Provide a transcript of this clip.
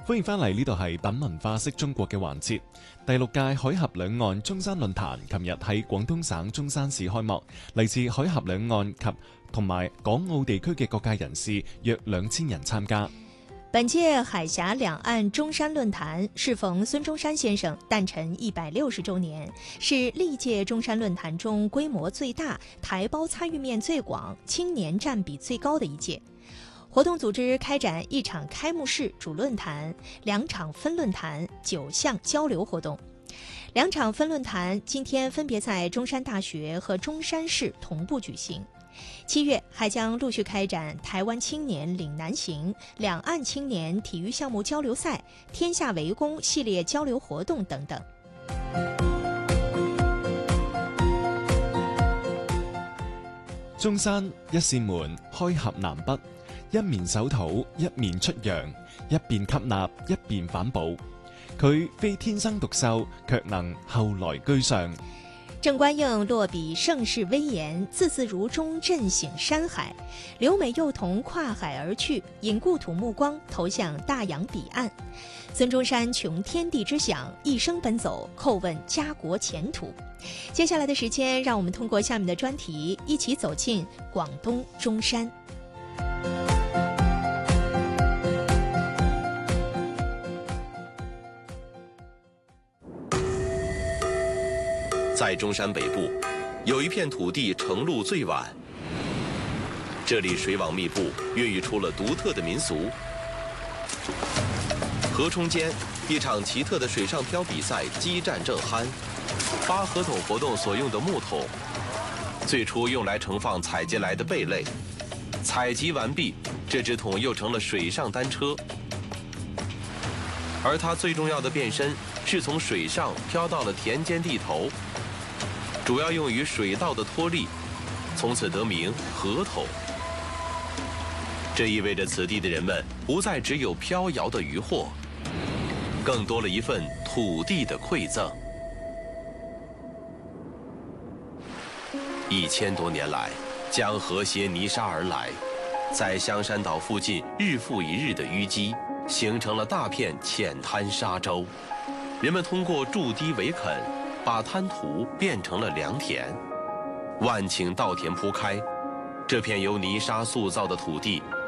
歡迎翻嚟，呢度係品文化式中國嘅環節。第6屆海峽兩岸中山論壇琴日喺廣東省中山市開幕，嚟自海峽兩岸及同埋港澳地區嘅各界人士約2000人參加。 本屆海峽兩岸中山論壇適逢孫中山先生誕辰160週年，是歷屆中山論壇中規模最大、台胞參與面最廣、青年佔比最高的一屆。活動組織開展1場開幕式主論壇、2場分論壇、9項交流活動。2場分論壇今天分別在中山大學和中山市同步舉行。7月還將陸續開展台灣青年嶺南行、兩岸青年體育項目交流賽、天下為公系列交流活動等等。 中山一扇門，開合南北，一面守土，一面出洋，一邊吸納，一邊反哺。佢非天生獨秀，卻能後來居上。 鄭觀應落筆盛世威嚴，字字如鐘震醒山海。留美幼童跨海而去，引故土目光投向大洋彼岸。孫中山窮天地之想，一生奔走，叩問家國前途。接下來的時間，讓我們通過下面的專題，一起走進廣東中山。 在中山北部，有一片土地成陆最晚，这里水网密布，孕育出了独特的民俗。河冲间，一场奇特的水上漂比赛激战正酣。扒河桶活动所用的木桶，最初用来盛放采集来的贝类，采集完毕，这只桶又成了水上单车。而它最重要的变身，是从水上飘到了田间地头。主要用于水稻的脱粒，从此得名河桶。这意味着此地的人们不再只有飘摇的渔获，更多了一份土地的馈赠。1000多年来，江河携泥沙而来，在香山岛附近日复一日的淤积，形成了大片浅滩沙洲。人们通过筑堤围垦，把滩涂变成了良田，万顷稻田铺开，这片由泥沙塑造的土地